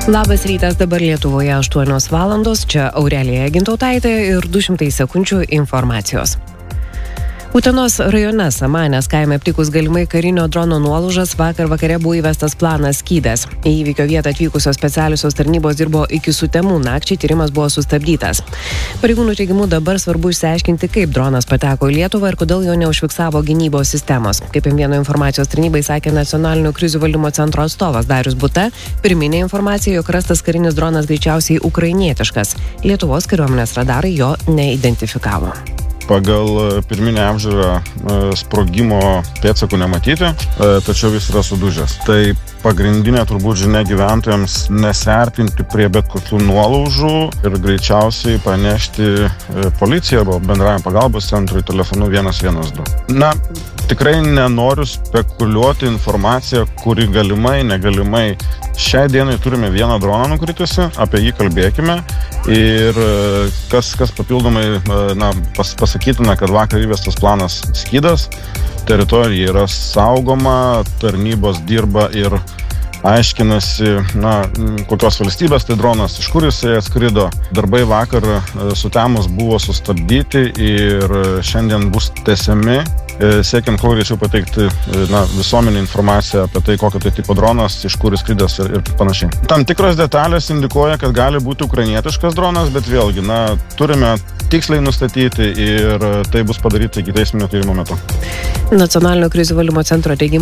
Labas rytas, dabar Lietuvoje 8 valandos, čia Aurelija Gintautaitė ir 200 sekundžių informacijos. Utenos rajone Samanės kaime aptikus galimai karinio drono nuolaužas, vakar vakare buvo įvestas planas Skydas. Į įvykio vietą atvykusios specialiosios tarnybos dirbo iki sutemų, nakčiai tyrimas buvo sustabdytas. Pareigūnų teigimu dabar svarbu išsiaiškinti, kaip dronas pateko į Lietuvą ir kodėl jo neužfiksavo gynybos sistemos. Kaip M1 informacijos tarnybai sakė nacionalinio krizių valdymo centro atstovas Darius Buta, pirminė informacija, jog rastas karinis dronas greičiausiai ukrainietiškas. Lietuvos kariuomenės radarai jo neidentifikavo. Pagal pirminę apžiūrą sprogimo pėdsakų nematyti, tačiau jis yra sudužęs. Tai pagrindinė turbūt žinia gyventojams nesiartinti prie bet kokių nuolaužų ir greičiausiai pranešti policiją arba bendrajam pagalbos centrui telefonu 112. Tikrai nenoriu spekuliuoti informaciją, kuri galimai, negalimai. Šiai dienai turime vieną droną nukritusi, apie jį kalbėkime. Ir kas papildomai pasakytina, kad vakar įvestas planas Skydas, teritorija yra saugoma, tarnybos dirba ir aiškinasi, kokios valstybės tai dronas, iš kur jisai atskrido. Darbai vakar sutemus buvo sustabdyti ir šiandien bus tęsiami, siekiant kuo greičiau pateikti visuomenį informaciją apie tai, kokio tai tipo dronas, iš kur jis skridęs ir panašiai. Tam tikros detalės indikuoja, kad gali būti ukrainietiškas dronas, bet vėlgi, turime tiksliai nustatyti ir tai bus padaryti ikiteisminio tyrimo metu. Nacionalinio krizių valdymo centro teigimu